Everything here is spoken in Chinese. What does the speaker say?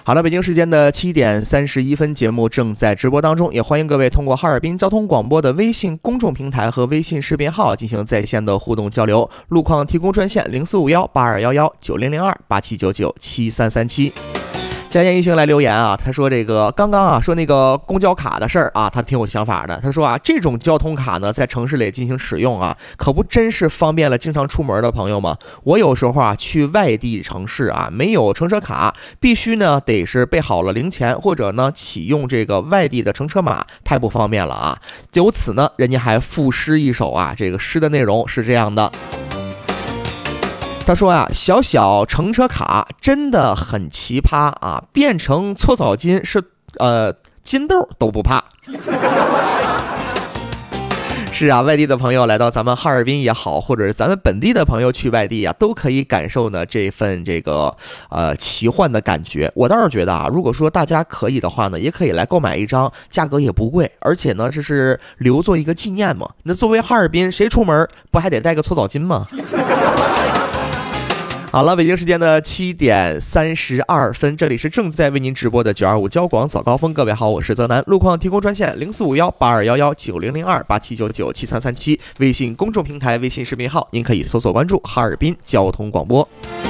好了，北京时间的7:31，节目正在直播当中，也欢迎各位通过哈尔滨交通广播的微信公众平台和微信视频号进行在线的互动交流。路况提供专线0451821197997337。家燕一行来留言啊，他说这个刚刚啊说那个公交卡的事儿啊，他挺有想法的。他说啊，这种交通卡呢，在城市里进行使用啊，可不真是方便了经常出门的朋友吗？我有时候啊去外地城市啊，没有乘车卡，必须呢得是备好了零钱，或者呢启用这个外地的乘车码，太不方便了啊。由此呢，人家还赋诗一首啊，这个诗的内容是这样的。他说啊，小小乘车卡真的很奇葩啊，变成搓澡巾是金豆都不怕。是啊，外地的朋友来到咱们哈尔滨也好，或者是咱们本地的朋友去外地啊，都可以感受呢这份这个奇幻的感觉。我倒是觉得啊，如果说大家可以的话呢，也可以来购买一张，价格也不贵，而且呢这是留作一个纪念嘛。那作为哈尔滨，谁出门不还得带个搓澡巾吗？好了，北京时间的7:32，这里是正在为您直播的925交广早高峰。各位好，我是泽南，路况提供专线04518211900287997337，微信公众平台、微信视频号，您可以搜索关注哈尔滨交通广播。